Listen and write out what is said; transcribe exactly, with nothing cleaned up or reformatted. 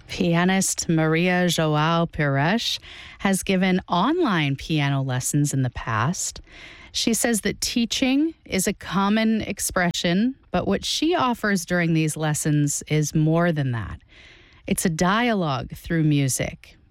Pianist Maria Joao Pires has given online piano lessons in the past. She says that teaching is a common expression, but what she offers during these lessons is more than that. It's a dialogue through music.